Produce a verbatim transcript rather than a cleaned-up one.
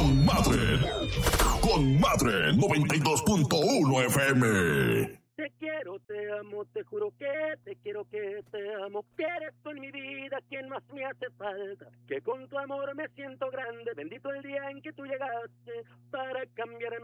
con Madre. Con Madre noventa y dos punto uno F M. Te quiero, te amo, te juro que te quiero, que te amo, que eres tú en mi vida quien más me hace falta, que con tu amor me siento grande, bendito el día en que tú llegaste para cambiar